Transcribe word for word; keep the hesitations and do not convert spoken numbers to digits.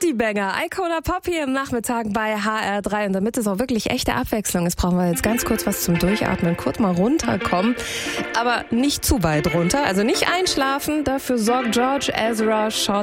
Partybanger, Icona Pop hier im Nachmittag bei H R drei. Und damit es auch wirklich echte Abwechslung ist, brauchen wir jetzt ganz kurz was zum Durchatmen, kurz mal runterkommen. Aber nicht zu weit runter, also nicht einschlafen. Dafür sorgt George Ezra Short